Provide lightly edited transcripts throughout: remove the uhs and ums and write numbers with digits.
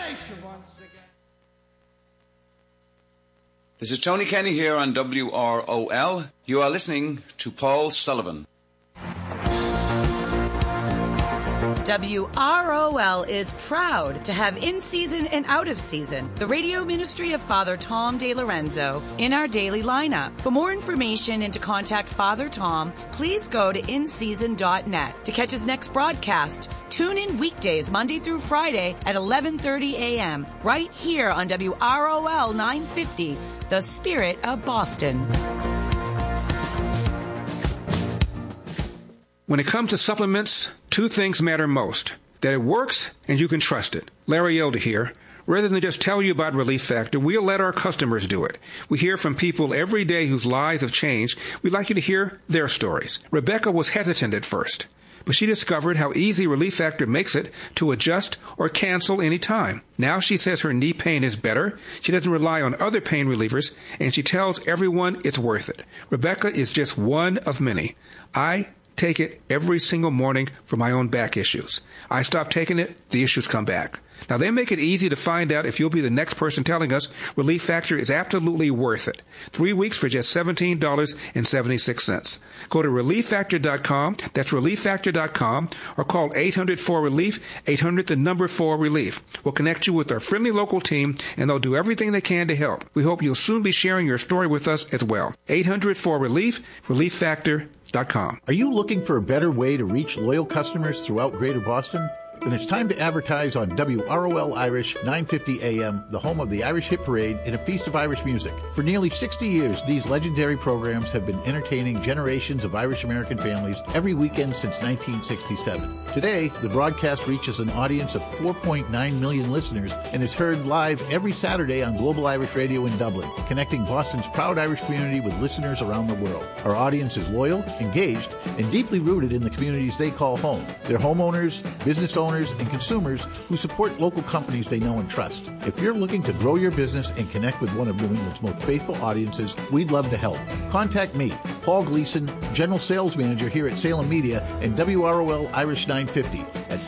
This is Tony Kenny here on WROL. You are listening to Paul Sullivan. WROL is proud to have in season and out of season the radio ministry of Father Tom DeLorenzo in our daily lineup. For more information and to contact Father Tom, please go to inseason.net. To catch his next broadcast, tune in weekdays Monday through Friday at 11:30 a.m. right here on WROL 950, the Spirit of Boston. When it comes to supplements, two things matter most: that it works and you can trust it. Larry Elder here. Rather than just tell you about Relief Factor, we'll let our customers do it. We hear from people every day whose lives have changed. We'd like you to hear their stories. Rebecca was hesitant at first, but she discovered how easy Relief Factor makes it to adjust or cancel any time. Now she says her knee pain is better, she doesn't rely on other pain relievers, and she tells everyone it's worth it. Rebecca is just one of many. I take it every single morning for my own back issues. I stop taking it, the issues come back. Now, they make it easy to find out if you'll be the next person telling us Relief Factor is absolutely worth it. 3 weeks for just $17.76. Go to ReliefFactor.com, that's ReliefFactor.com, or call 800-4RELIEF, 800-4RELIEF. We'll connect you with our friendly local team, and they'll do everything they can to help. We hope you'll soon be sharing your story with us as well. 800-4RELIEF, ReliefFactor.com. Are you looking for a better way to reach loyal customers throughout Greater Boston? Then it's time to advertise on WROL Irish 950 AM, the home of the Irish Hit Parade and a feast of Irish music. For nearly 60 years, these legendary programs have been entertaining generations of Irish-American families every weekend since 1967. Today, the broadcast reaches an audience of 4.9 million listeners and is heard live every Saturday on Global Irish Radio in Dublin, connecting Boston's proud Irish community with listeners around the world. Our audience is loyal, engaged, and deeply rooted in the communities they call home. They're homeowners, business owners, and consumers who support local companies they know and trust. If you're looking to grow your business and connect with one of New England's most faithful audiences, we'd love to help. Contact me, Paul Gleason, General Sales Manager here at Salem Media and WROL Irish 950 at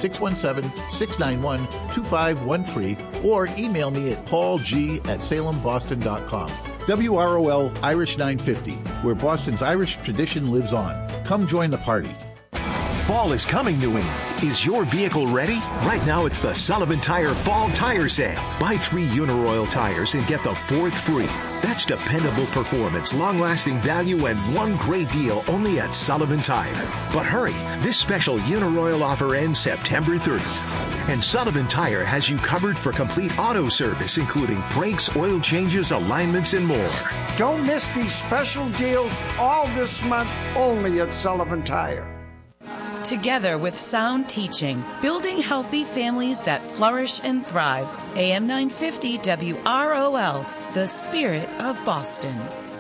617-691-2513 or email me at paulg@salemboston.com. WROL Irish 950, where Boston's Irish tradition lives on. Come join the party. Fall is coming, New England. Is your vehicle ready? Right now, it's the Sullivan Tire Fall Tire Sale. Buy 3 Uniroyal tires and get the 4th free. That's dependable performance, long-lasting value, and one great deal only at Sullivan Tire. But hurry, this special Uniroyal offer ends September 30th. And Sullivan Tire has you covered for complete auto service, including brakes, oil changes, alignments, and more. Don't miss these special deals all this month only at Sullivan Tire. Together with sound teaching, building healthy families that flourish and thrive. AM 950 WROL, the Spirit of Boston.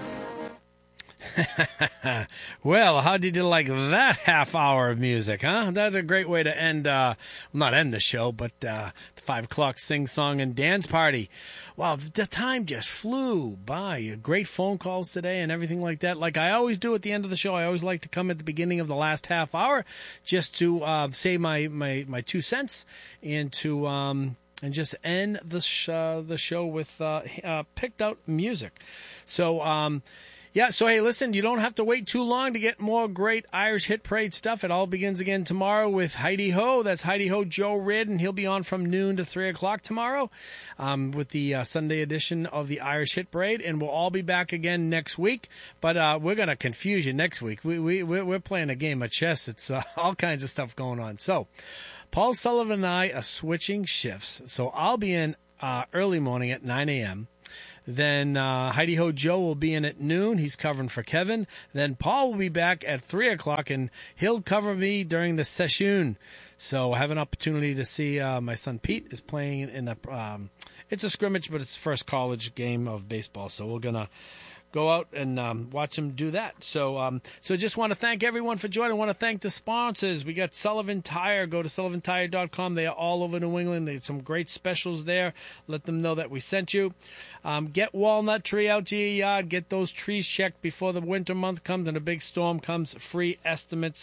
Well, how did you like that half hour of music, huh? That's a great way to end, not end the show, but the 5 o'clock sing-song and dance party. Wow, the time just flew by. Great phone calls today and everything like that. Like I always do at the end of the show, I always like to come at the beginning of the last half hour just to say my 2 cents and to and just end the show with picked out music. So, yeah, so hey, listen, you don't have to wait too long to get more great Irish Hit Parade stuff. It all begins again tomorrow with Heidi Ho. That's Heidi Ho, Joe Ridd, and he'll be on from noon to 3 o'clock tomorrow with the Sunday edition of the Irish Hit Parade, and we'll all be back again next week. But we're going to confuse you next week. We're playing a game of chess. It's all kinds of stuff going on. So Paul Sullivan and I are switching shifts. So I'll be in early morning at 9 a.m., Then Heidi Ho Joe will be in at noon. He's covering for Kevin. Then Paul will be back at 3 o'clock, and he'll cover me during the session. So I have an opportunity to see my son Pete is playing in a it's a scrimmage, but it's the first college game of baseball. So we're going to go out and watch him do that. So just want to thank everyone for joining. I want to thank the sponsors. We got Sullivan Tire. Go to sullivantire.com. They are all over New England. They have some great specials there. Let them know that we sent you. Get Walnut Tree out to your yard. Get those trees checked before the winter month comes and a big storm comes. Free estimates.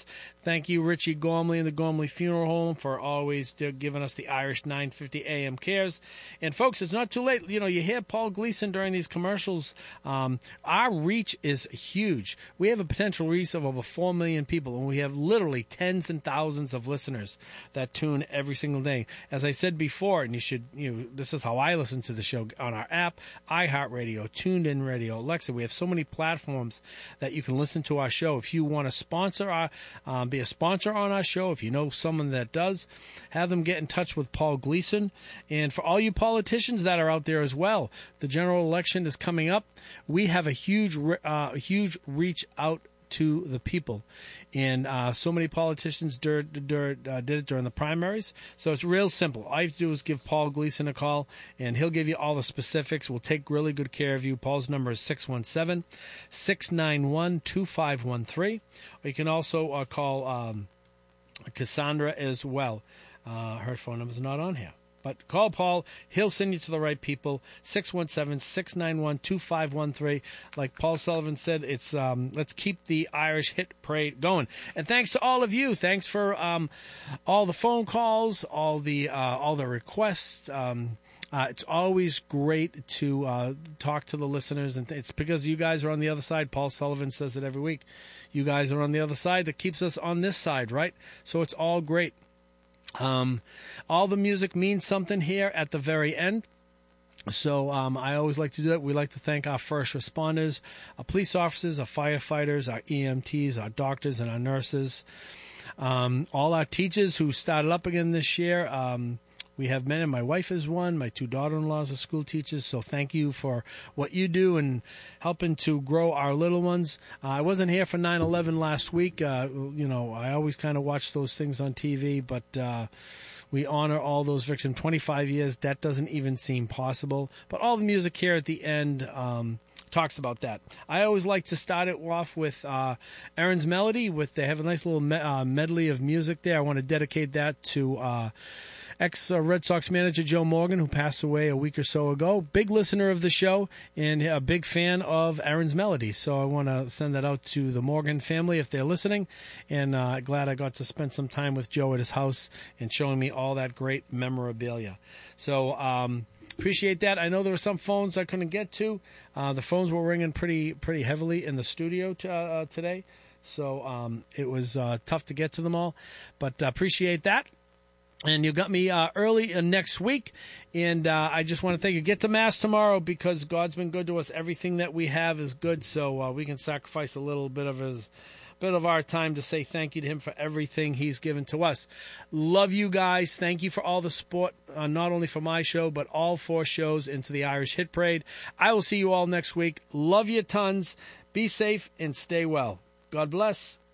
Thank you, Richie Gormley and the Gormley Funeral Home, for always giving us the Irish 950 AM cares. And folks, it's not too late. You know, you hear Paul Gleason during these commercials. Our reach is huge. We have a potential reach of over 4 million people, and we have literally tens and thousands of listeners that tune every single day. As I said before, and this is how I listen to the show on our app, iHeartRadio, TuneIn Radio, Alexa. We have so many platforms that you can listen to our show. If you want to sponsor be a sponsor on our show, if you know someone that does, have them get in touch with Paul Gleason. And for all you politicians that are out there as well, the general election is coming up. We have a huge reach out to the people. And so many politicians did it during the primaries. So it's real simple. All you have to do is give Paul Gleason a call, and he'll give you all the specifics. We'll take really good care of you. Paul's number is 617-691-2513. Or you can also call Cassandra as well. Her phone number's not on here. But call Paul. He'll send you to the right people. 617-691-2513. Like Paul Sullivan said, it's let's keep the Irish hit parade going. And thanks to all of you. Thanks for all the phone calls, all the requests. It's always great to talk to the listeners, and it's because you guys are on the other side. Paul Sullivan says it every week. You guys are on the other side that keeps us on this side, right? So it's all great. All the music means something here at the very end. So I always like to do that. We like to thank our first responders, our police officers, our firefighters, our EMTs, our doctors, and our nurses. All our teachers who started up again this year. We have many. My wife is one. My two daughter-in-laws are school teachers. So thank you for what you do and helping to grow our little ones. I wasn't here for 9/11 last week. I always kind of watch those things on TV, but we honor all those victims. 25 years, that doesn't even seem possible. But all the music here at the end talks about that. I always like to start it off with Aaron's Melody. They have a nice little medley of music there. I want to dedicate that to ex-Red Sox manager Joe Morgan, who passed away a week or so ago. Big listener of the show and a big fan of Aaron's Melody. So I want to send that out to the Morgan family if they're listening. And glad I got to spend some time with Joe at his house and showing me all that great memorabilia. So appreciate that. I know there were some phones I couldn't get to. The phones were ringing pretty heavily in the studio today. So it was tough to get to them all. But appreciate that. And you got me early next week, and I just want to thank you. Get to Mass tomorrow because God's been good to us. Everything that we have is good, so we can sacrifice a little bit of our time to say thank you to Him for everything He's given to us. Love you guys. Thank you for all the support, not only for my show, but all 4 shows into the Irish Hit Parade. I will see you all next week. Love you tons. Be safe and stay well. God bless.